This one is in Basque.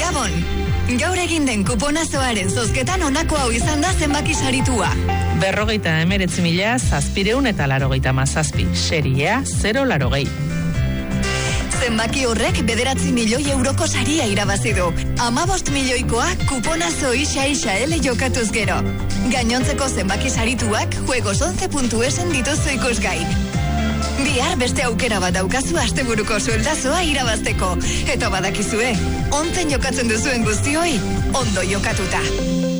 Gabon! Gaur egin den kuponazoaren zozketan honako hau izan da zenbaki saritua. 59.787, seria 080. Zenbaki horrek 9 milioi euroko saria irabazi du. 15 milioikoa kuponazo isa L jokatuz gero. Gainontzeko zenbaki sarituak juegos11.esen dituzu ikusgai. Bihar beste aukera bat daukazu asteburuko sueldazoa irabazteko. Eta badakizue, onten jokatzen duzuen guztioi, ondo jokatuta.